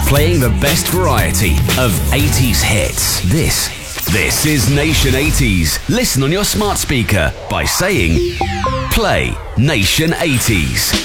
Playing the best variety of 80s hits. This is Nation 80s. Listen on your smart speaker by saying, play Nation 80s.